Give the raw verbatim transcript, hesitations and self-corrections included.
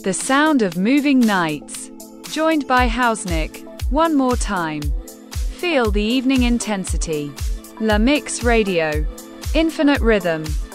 The sound of moving nights. Joined by Hausnick. One more time. Feel the evening intensity. La Mix Radio. Infinite rhythm.